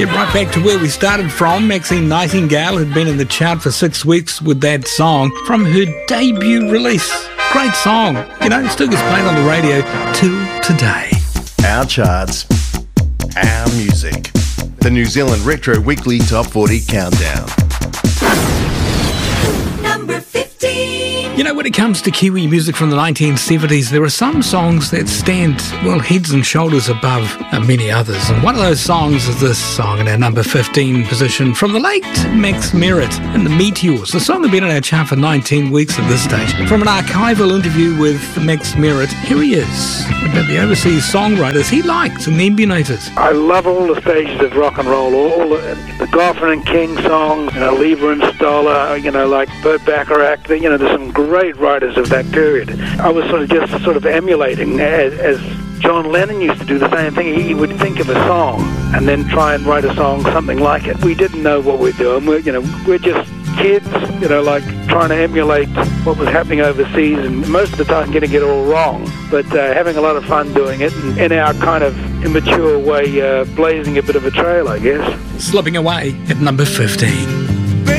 Get right back to where we started from. Maxine Nightingale had been in the chart for 6 weeks with that song from her debut release. Great song. You know, it still gets played on the radio till today. Our charts, our music. The New Zealand Retro Weekly Top 40 Countdown. Number 15. You know, when it comes to Kiwi music from the 1970s, there are some songs that stand, well, heads and shoulders above many others. And one of those songs is this song in our number 15 position from the late Max Merritt and the Meteors. The song had been in our chart for 19 weeks at this stage. From an archival interview with Max Merritt, here he is about the overseas songwriters he liked and the Immunators. I love all the stages of rock and roll, all the Goffin and King songs, Lever and Stoller, like Burt Bacharach. There's some great writers of that period. I was sort of emulating as John Lennon used to do the same thing. He would think of a song and then try and write a song something like it. We didn't know what we're doing. We're just kids, trying to emulate what was happening overseas, and most of the time getting it all wrong, but having a lot of fun doing it, and in our kind of immature way, blazing a bit of a trail, I guess. Slipping away at number 15.